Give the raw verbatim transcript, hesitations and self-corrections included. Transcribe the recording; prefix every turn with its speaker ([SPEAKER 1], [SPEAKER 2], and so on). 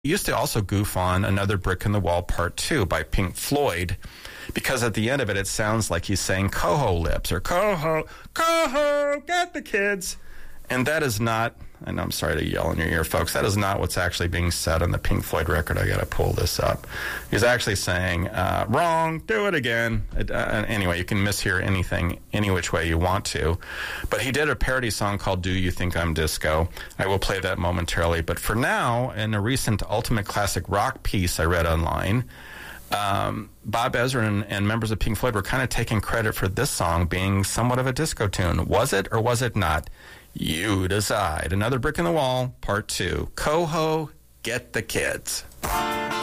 [SPEAKER 1] used to also goof on Another Brick in the Wall Part two by Pink Floyd, because at the end of it, it sounds like he's saying coho lips or coho, coho, get the kids. And that is not, and I'm sorry to yell in your ear, folks, that is not what's actually being said on the Pink Floyd record. I got to pull this up. He's actually saying, uh, wrong, do it again. It, uh, anyway, you can mishear anything any which way you want to. But he did a parody song called Do You Think I'm Disco? I will play that momentarily. But for now, in a recent Ultimate Classic Rock piece I read online, um, Bob Ezrin and, and members of Pink Floyd were kind of taking credit for this song being somewhat of a disco tune. Was it or was it not? You decide. Another Brick in the Wall, Part two. Coho, get the kids.